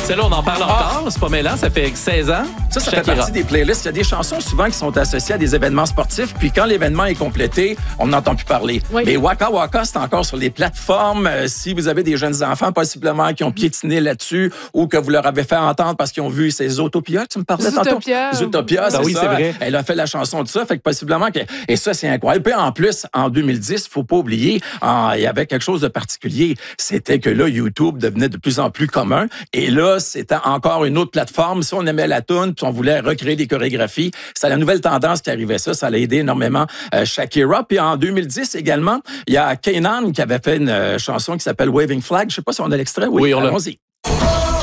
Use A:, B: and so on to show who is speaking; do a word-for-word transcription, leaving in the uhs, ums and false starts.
A: Celle-là, on en parle encore. C'est pas mêlant. Ça fait seize ans.
B: Ça, ça
A: Shakira.
B: fait partie des playlists. Il y a des chansons souvent qui sont associées à des événements sportifs. Puis quand l'événement est complété, on n'entend plus parler.
C: Oui.
B: Mais Waka Waka, c'est encore sur les plateformes. Euh, si vous avez des jeunes enfants, possiblement, qui ont piétiné là-dessus ou que vous leur avez fait entendre parce qu'ils ont vu ces Zootopia, tu me parlais
C: Zootopia.
B: tantôt? Zootopia, c'est
A: Ben oui,
B: ça.
A: c'est vrai.
B: Elle a fait la chanson de ça. Fait que possiblement que... Et ça, c'est incroyable. Puis en plus, en deux mille dix, faut pas oublier, en- il y avait quelque chose de particulier. C'était que là, YouTube devenait de plus en plus commun. Et là, c'était encore une autre plateforme. Si on aimait la toune, puis on voulait recréer des chorégraphies, c'était la nouvelle tendance qui arrivait ça. Ça allait aider énormément euh, Shakira. Puis en deux mille dix également, il y a Kanan qui avait fait une euh, chanson qui s'appelle Waving Flag. Je sais pas si on a l'extrait.
A: Oui, on l'a.
B: allons-y.